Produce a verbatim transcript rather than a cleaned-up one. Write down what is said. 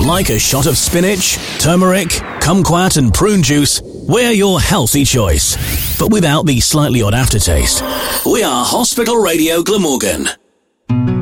Like a shot of spinach, turmeric, kumquat and prune juice, we're your healthy choice. But without the slightly odd aftertaste. We are Hospital Radio Glamorgan.